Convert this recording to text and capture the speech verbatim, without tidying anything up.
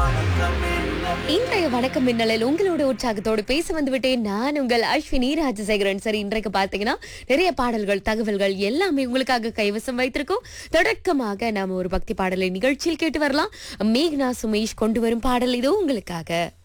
இன்றைய வணக்கம் மின்னலில் உங்களோட உற்சாகத்தோடு பேச வந்துவிட்டேன். நான் உங்கள் அஸ்வினி ராஜசேகரன். சரி, இன்றைக்கு பாத்தீங்கன்னா நிறைய பாடல்கள், தகவல்கள் எல்லாமே உங்களுக்காக கைவசம் வைத்திருக்கோம். தொடக்கமாக நாம ஒரு பக்தி பாடலை நிகழ்ச்சியில் கேட்டு வரலாம். மேக்னா சுமேஷ் கொண்டு வரும் பாடல் இதோ உங்களுக்காக.